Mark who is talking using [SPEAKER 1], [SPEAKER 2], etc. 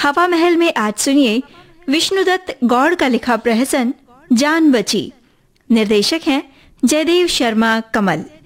[SPEAKER 1] हवा महल में आज सुनिए विष्णुदत्त गौड़ का लिखा प्रहसन जान बची। निर्देशक हैं जयदेव शर्मा कमल।